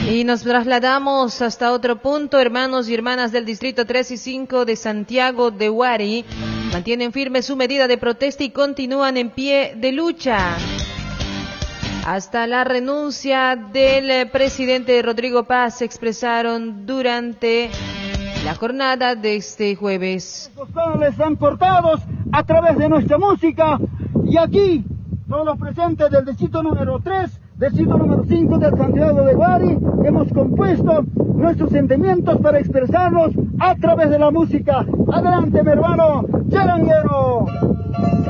Y nos trasladamos hasta otro punto. Hermanos y hermanas del distrito 3 y 5 de Santiago de Huari mantienen firme su medida de protesta y continúan en pie de lucha hasta la renuncia del presidente Rodrigo Paz. Se expresaron durante la jornada de este jueves. Los cables están cortados a través de nuestra música, y aquí todos los presentes del distrito número 3, distrito número 5 de Santiago de Huari, hemos compuesto nuestros sentimientos para expresarlos a través de la música. Adelante, mi hermano charanguero.